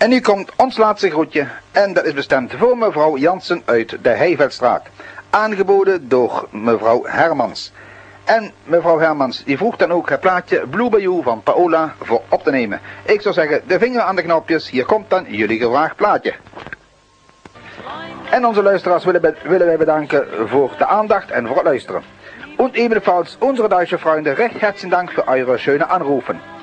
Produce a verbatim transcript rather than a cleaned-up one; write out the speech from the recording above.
En nu komt ons laatste groetje en dat is bestemd voor mevrouw Jansen uit de Heiveldstraat. Aangeboden door mevrouw Hermans. En mevrouw Hermans die vroeg dan ook het plaatje Blue Bayou van Paola voor op te nemen. Ik zou zeggen, de vinger aan de knopjes, hier komt dan jullie gevraagd plaatje. En onze luisteraars willen, willen wij bedanken voor de aandacht en voor het luisteren. Und ebenfalls unsere deutsche Freunde recht herzlichen Dank für eure schöne Anrufen.